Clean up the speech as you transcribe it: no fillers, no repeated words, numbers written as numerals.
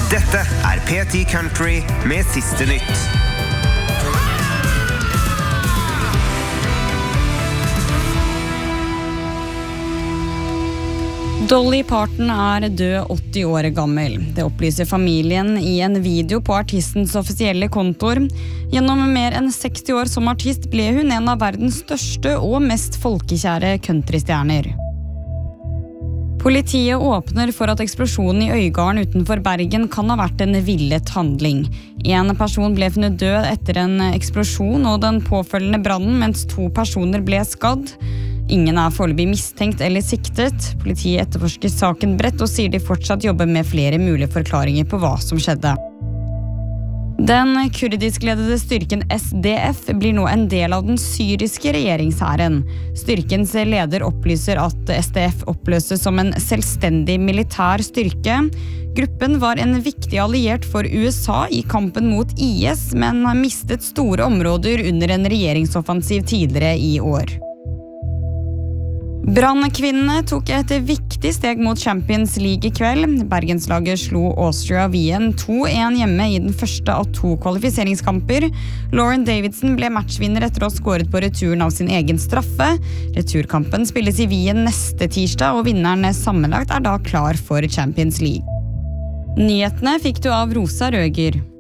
Dette P10 Country med siste nytt. Dolly Parton død 80 år gammel. Det opplyser familien i en video på artistens offisielle kontor. Gjennom mer enn 60 år som artist ble hun en av verdens største og mest folkekjære countrystjerner. Politiet åpner for at eksplosjonen i Øygarden utenfor Bergen kan ha vært en villet handling. En person ble funnet død etter en eksplosjon og den påfølgende brannen, mens 2 personer ble skadd. Ingen foreløpig mistenkt eller siktet. Politiet etterforsker saken bredt og sier de fortsatt jobber med flere mulige forklaringer på hva som skjedde. Den kurdiskledede styrken SDF blir nå en del av den syriske regjeringshæren. Styrkens leder opplyser at SDF oppløses som en selvstendig militær styrke. Gruppen var en viktig alliert for USA i kampen mot IS, men har mistet store områder under en regjeringsoffensiv tidligere i år. Brannkvinnene tok et viktig steg mot Champions League i kveld. Bergenslaget slo Austria Wien 2-1 hjemme i den første av 2 kvalifiseringskamper. Lauren Davidson ble matchvinner etter å ha skåret på returen av sin egen straffe. Returkampen spilles i Wien neste tirsdag, og vinneren sammenlagt da klar for Champions League. Nyhetene fikk du av Rosa Røger.